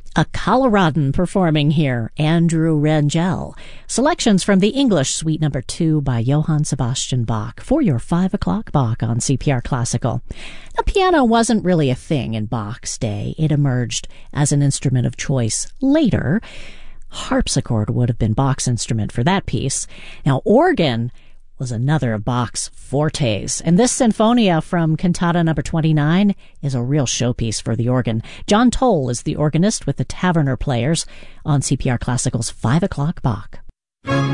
A Coloradan performing here, Andrew Rangel. Selections from the English Suite No. 2 by Johann Sebastian Bach for your 5 o'clock Bach on CPR Classical. The piano wasn't really a thing in Bach's day. It emerged as an instrument of choice later. Harpsichord would have been Bach's instrument for that piece. Now, organ was another of Bach's fortes, and this Sinfonia from Cantata No. 29 is a real showpiece for the organ. John Toll is the organist with the Taverner Players on CPR Classical's 5 o'clock Bach.